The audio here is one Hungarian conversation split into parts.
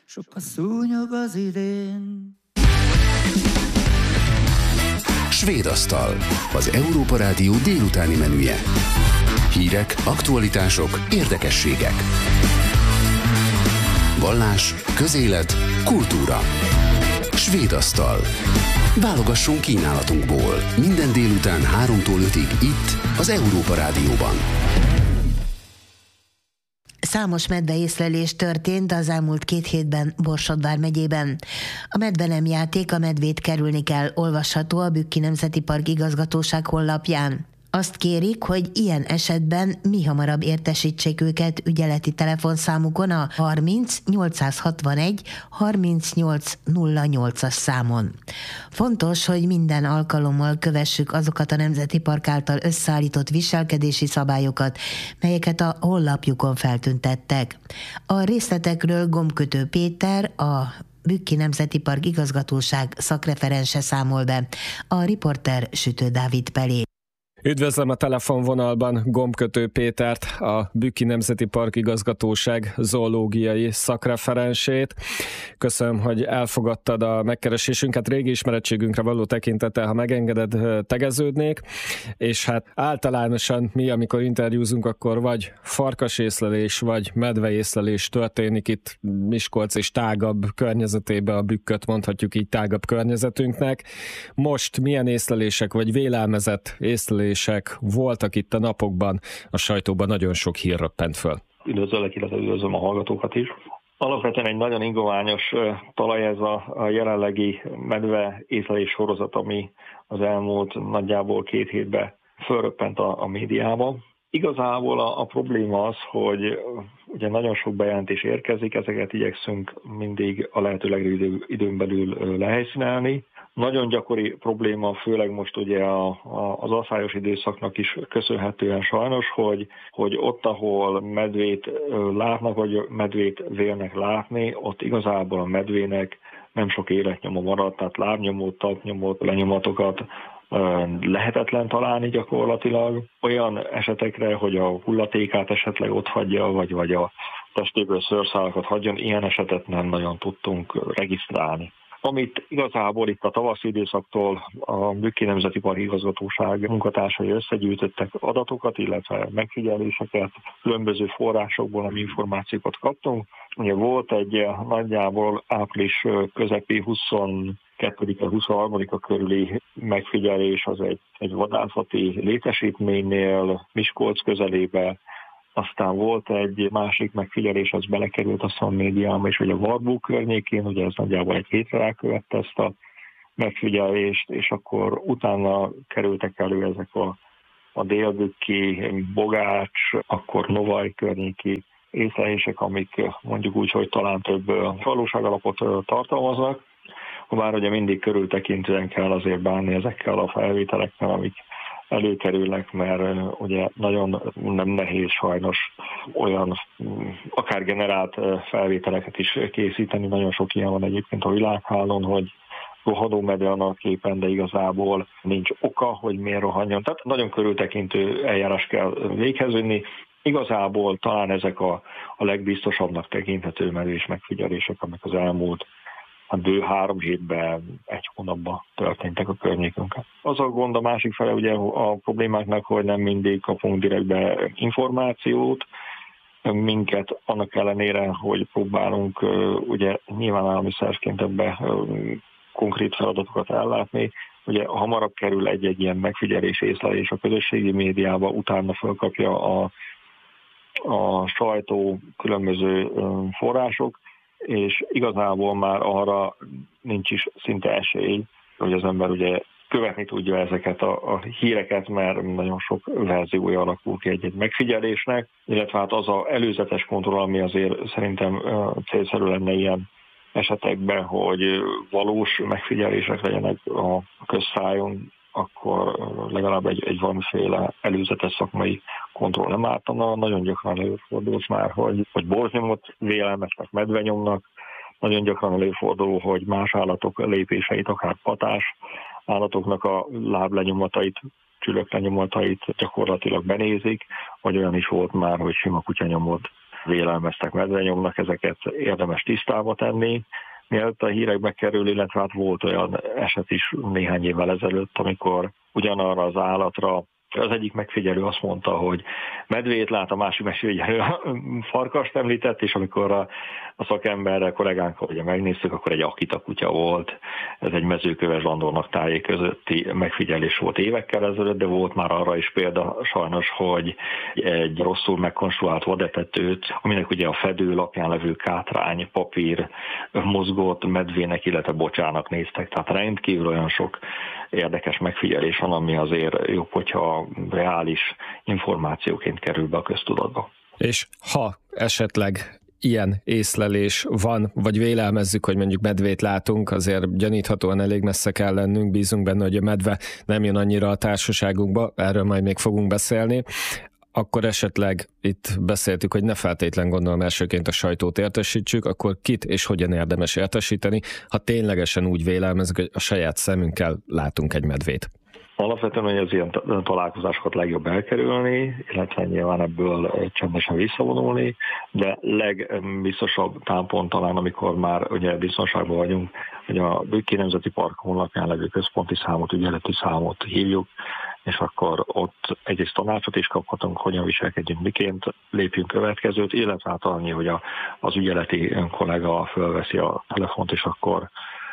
sok a szúnyog az idén. Svédasztal, az Európa Rádió délutáni menüje. Hírek, aktualitások, érdekességek. Vallás, közélet, kultúra. Svédasztal. Válogassunk kínálatunkból. Minden délután 3-tól 5-ig itt, az Európa Rádióban. Számos medveészlelés történt az elmúlt 2 hétben Borsod vármegyében. A medve nem játék, a medvét kerülni kell, olvasható a Bükki Nemzeti Park igazgatóság honlapján. Azt kérik, hogy ilyen esetben mihamarabb értesítsék őket ügyeleti telefonszámukon a 30 861 38 08-as számon. Fontos, hogy minden alkalommal kövessük azokat a Nemzeti Park által összeállított viselkedési szabályokat, melyeket a honlapjukon feltüntettek. A részletekről Gombkötő Péter, a Bükki Nemzeti Park igazgatóság szakreferense számol be, a riporter Sütő Dávid Pelé. Üdvözlöm a telefonvonalban Gombkötő Pétert, a Bükki Nemzeti Park igazgatóság zoológiai szakreferensét. Köszönöm, hogy elfogadtad a megkeresésünket, régi ismerettségünkre való tekintettel, ha megengeded, tegeződnék, és hát általánosan mi, amikor interjúzunk, akkor vagy farkasészlelés, vagy medveészlelés történik itt Miskolc és tágabb környezetében, a Bükköt mondhatjuk így tágabb környezetünknek. Most milyen észlelések, vagy vélelmezett észlelések voltak itt a napokban, a sajtóban nagyon sok hír röppent föl. Üdvözöllek, illetve üdvözlöm a hallgatókat is. Alapvetően egy nagyon ingoványos talaj ez a jelenlegi medve észlelés sorozat, ami az elmúlt nagyjából 2 hétben fölröppent a médiába. Igazából a probléma az, hogy ugye nagyon sok bejelentés érkezik, ezeket igyekszünk mindig a lehető legrövidebb időn belül lehelyszínelni. Nagyon gyakori probléma, főleg most ugye az asszályos időszaknak is köszönhetően sajnos, hogy ott, ahol medvét látnak, vagy medvét vélnek látni, ott igazából a medvének nem sok életnyoma maradt, tehát lábnyomót, talpnyomót, lenyomatokat lehetetlen találni gyakorlatilag. Olyan esetekre, hogy a hullatékát esetleg ott hagyja, vagy a testéből szőrszálakat hagyjon, ilyen esetet nem nagyon tudtunk regisztrálni. Amit igazából itt a tavaszi időszaktól a Bükki Nemzeti Park igazgatóság munkatársai összegyűjtöttek adatokat, illetve megfigyeléseket, különböző forrásokból, ami információkat kaptunk. Ugye volt egy nagyjából április közepi 22-23 körüli megfigyelés, az egy vadászati létesítménynél Miskolc közelébe. Aztán volt egy másik megfigyelés, az belekerült a Szon médiába is, hogy a Varbó környékén, ugye ez nagyjából egy hétre elkövette ezt a megfigyelést, és akkor utána kerültek elő ezek a délbükki, Bogács, akkor Novaj környéki észlelések, amik mondjuk úgy, hogy talán több valóságalapot tartalmaznak. Bár ugye mindig körültekintően kell azért bánni ezekkel a felvételekkel, amik előkerülnek, mert ugye nagyon nem nehéz sajnos olyan akár generált felvételeket is készíteni. Nagyon sok ilyen van egyébként a világhálón, hogy rohadó medve van a képen, de igazából nincs oka, hogy miért rohanjon. Tehát nagyon körültekintő eljárás kell véghez vinni. Igazából talán ezek a legbiztosabbnak tekinthető medvés megfigyelések, amik az elmúlt bő 3 hétben, 1 hónapban történtek a környékünkön. Az a gond a másik fele ugye a problémáknak, hogy nem mindig kapunk direktbe információt, minket annak ellenére, hogy próbálunk ugye nyilván állami szervként ebbe konkrét feladatokat ellátni, ugye hamarabb kerül egy ilyen megfigyelés, észlelés a közösségi médiába, utána felkapja a sajtó, különböző források, és igazából már arra nincs is szinte esély, hogy az ember ugye követni tudja ezeket a híreket, mert nagyon sok verziója alakul ki egy megfigyelésnek, illetve hát az az előzetes kontroll, ami azért szerintem célszerű lenne ilyen esetekben, hogy valós megfigyelések legyenek a közszájon, akkor legalább egy valamiféle előzetes szakmai kontroll nem ártana. Nagyon gyakran előfordul már, hogy borznyomot vélelmeznek, medvenyomnak, nagyon gyakran előfordul, hogy más állatok lépéseit, akár patás állatoknak a láblenyomatait, csülöklenyomatait gyakorlatilag benézik, vagy olyan is volt már, hogy sima kutyanyomot vélelmeztek medvenyomnak, ezeket érdemes tisztába tenni, mielőtt a hírekbe kerül, illetve hát volt olyan eset is néhány évvel ezelőtt, amikor ugyanarra az állatra az egyik megfigyelő azt mondta, hogy medvét lát, a másik megfigyelő farkast említett, és amikor a szakemberrel, kollégánkkal ugye megnéztük, akkor egy Akita kutya volt. Ez egy Mezőköves Zsandornak tájé közötti megfigyelés volt évekkel ezelőtt, de volt már arra is példa sajnos, hogy egy rosszul megkonstruált vadetetőt, aminek ugye a fedőlapján levő kátrány, papír mozgott medvének, illetve bocsának néztek. Tehát rendkívül olyan sok érdekes megfigyelés van, ami azért jobb, hogyha reális információként kerül be a köztudatba. És ha esetleg ilyen észlelés van, vagy vélelmezzük, hogy mondjuk medvét látunk, azért gyaníthatóan elég messze kell lennünk, bízunk benne, hogy a medve nem jön annyira a társaságunkba, erről majd még fogunk beszélni, akkor esetleg itt beszéltük, hogy ne feltétlen gondolom elsőként a sajtót értesítsük, akkor kit és hogyan érdemes értesíteni, ha ténylegesen úgy vélelmezzük, hogy a saját szemünkkel látunk egy medvét. Alapvetően, hogy az ilyen találkozásokat legjobb elkerülni, illetve nyilván ebből csendesen visszavonulni, de legbiztosabb támpont talán, amikor már ugye biztonságban vagyunk, hogy a Bükki Nemzeti Park honlapján levő központi számot, ügyeleti számot hívjuk, és akkor ott egyrészt tanácsot is kaphatunk, hogyan viselkedjünk, miként lépjünk következőt, illetve hát annyi, hogy az ügyeleti kollega fölveszi a telefont, és akkor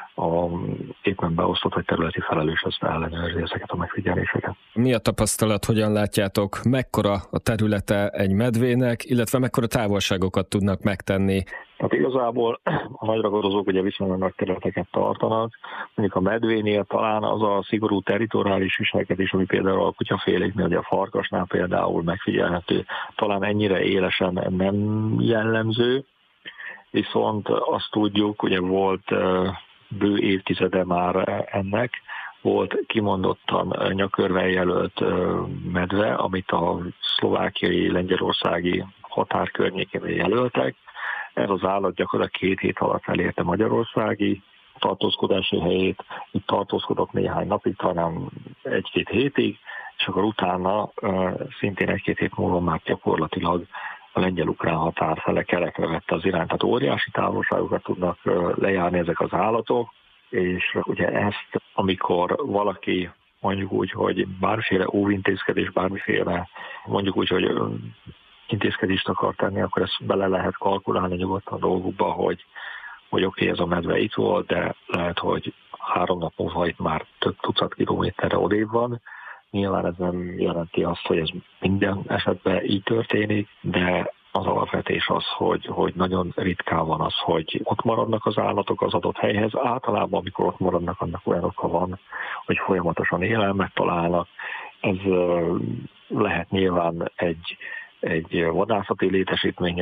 a éppen beosztott vagy területi felelős azt ellenőrzi ezeket a megfigyeléseket. Mi a tapasztalat, hogyan látjátok, mekkora a területe egy medvének, illetve mekkora távolságokat tudnak megtenni? Hát igazából a nagyragadozók ugye viszonylag nagy területeket tartanak. Mondjuk a medvénél talán az a szigorú territoriális viselkedés, ami például a kutyaféléknél, ugye a farkasnál például megfigyelhető, talán ennyire élesen nem jellemző, viszont azt tudjuk, ugye volt bő évtizede már ennek, volt kimondottan nyakörvel jelölt medve, amit a szlovákiai, lengyelországi határ környékén jelöltek. Ez az állat gyakorlatilag 2 hét alatt elérte magyarországi tartózkodási helyét, itt tartózkodott néhány napig, talán 1-2 hétig, és akkor utána szintén 1-2 hét múlva már gyakorlatilag a lengyel-ukrán határ fele kelekre vette az irányt, tehát óriási távolságokat tudnak lejárni ezek az állatok, és ugye ezt, amikor valaki mondjuk úgy, hogy bármiféle óvintézkedés, bármiféle mondjuk úgy, hogy intézkedést akar tenni, akkor ezt bele lehet kalkulálni nyugodtan a dolgukba, hogy oké, ez a medve itt volt, de lehet, hogy 3 nap múlva itt már több tucat kilométerre odébb van. Nyilván ez nem jelenti azt, hogy ez minden esetben így történik, de az alapvetés az, hogy nagyon ritkán van az, hogy ott maradnak az állatok az adott helyhez. Általában, amikor ott maradnak, annak olyan oka van, hogy folyamatosan élelmet találnak. Ez lehet nyilván egy vadászati létesítmény,